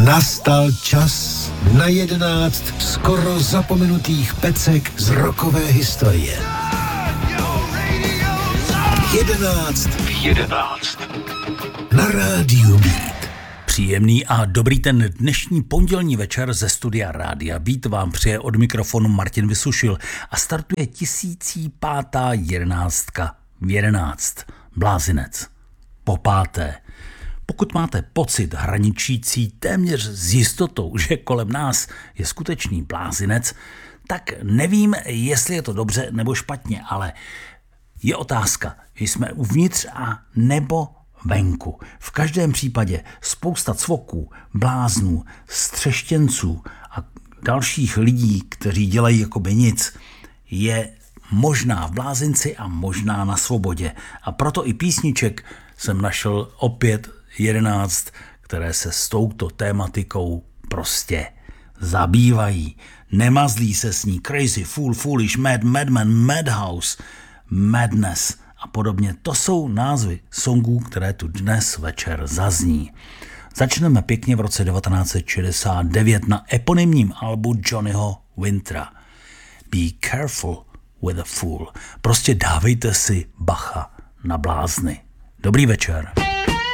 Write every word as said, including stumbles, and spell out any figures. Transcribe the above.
Nastal čas na jedenáct skoro zapomenutých pecek z rockové historie. Jedenáct v jedenáct. Na rádiu Beat. Příjemný a dobrý ten dnešní pondělní večer ze studia Rádia Beat vám přeje od mikrofonu Martin Vysušil a startuje tisící pátá jedenáctka v jedenáct. Blázinec. Po páté. Pokud máte pocit hraničící téměř s jistotou, že kolem nás je skutečný blázinec, tak nevím, jestli je to dobře nebo špatně, ale je otázka, jsme uvnitř a nebo venku. V každém případě spousta cvoků, bláznů, střeštěnců a dalších lidí, kteří dělají jakoby nic, je možná v blázinci a možná na svobodě. A proto i písniček jsem našel opět jedenáct, které se s touto tématikou prostě zabývají. Nemazlí se s ní Crazy, Fool, Foolish, Mad, Madman, Madhouse, Madness a podobně. To jsou názvy songů, které tu dnes večer zazní. Začneme pěkně v roce devatenáct set šedesát devět na eponymním albu Johnnyho Wintera. Be careful with a fool. Prostě dávejte si bacha na blázny. Dobrý večer.